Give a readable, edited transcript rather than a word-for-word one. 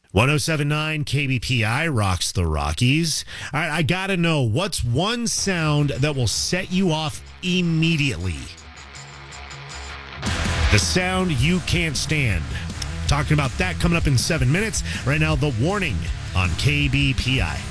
1079 KBPI rocks the Rockies. All right, I got to know, what's one sound that will set you off immediately? The sound you can't stand. Talking about that coming up in 7 minutes. Right now, the warning on KBPI.